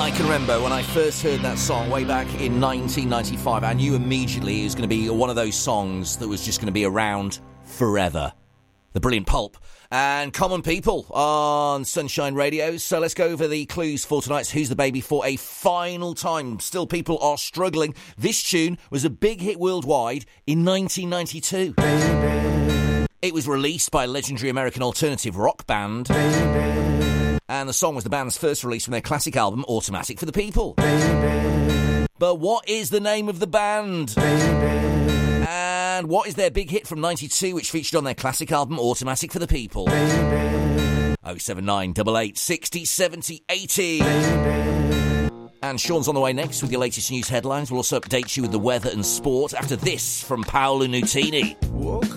I can remember when I first heard that song way back in 1995, I knew immediately it was going to be one of those songs that was just going to be around forever. The Brilliant Pulp and Common People on Sunshine Radio. So let's go over the clues for tonight's Who's the Baby for a final time. Still, people are struggling. This tune was a big hit worldwide in 1992. Baby. It was released by a legendary American alternative rock band. Baby. And the song was the band's first release from their classic album, Automatic for the People. Baby. But what is the name of the band? Baby. And what is their big hit from 92, which featured on their classic album, Automatic for the People? Baby. 079 88 60 70 80. Baby. And Sean's on the way next with your latest news headlines. We'll also update you with the weather and sport after this from Paolo Nutini. Whoa.